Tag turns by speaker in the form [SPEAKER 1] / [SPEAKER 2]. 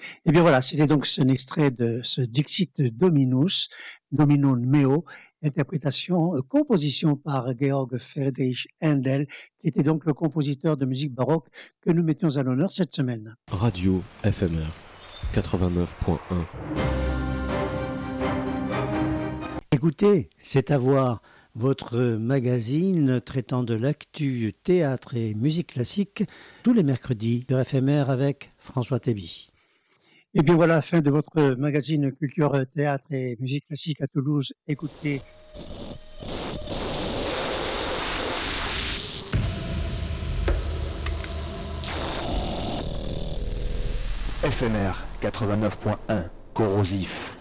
[SPEAKER 1] Et bien voilà, c'était donc un extrait de ce Dixit Dominus, Domino Meo, interprétation, composition par Georg Friedrich Händel, qui était donc le compositeur de musique baroque que nous mettions à l'honneur cette semaine.
[SPEAKER 2] Radio FMR 89.1.
[SPEAKER 1] Écoutez, c'est à voir votre magazine traitant de l'actu théâtre et musique classique tous les mercredis sur FMR avec François Théby. Et bien voilà, fin de votre magazine Culture, Théâtre et Musique Classique à Toulouse. Écoutez.
[SPEAKER 3] FMR 89.1, corrosif.